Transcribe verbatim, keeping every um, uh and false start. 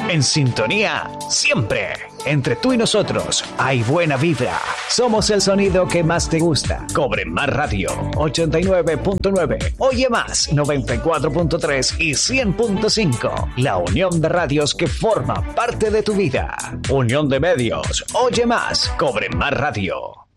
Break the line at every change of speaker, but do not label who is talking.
En sintonía, siempre. Entre tú y nosotros hay buena vibra. Somos el sonido que más te gusta. Cobre Más Radio ochenta y nueve punto nueve. Oye Más noventa y cuatro punto tres y cien punto cinco. La unión de radios que forma parte de tu vida. Unión de medios. Oye Más. Cobre Más Radio.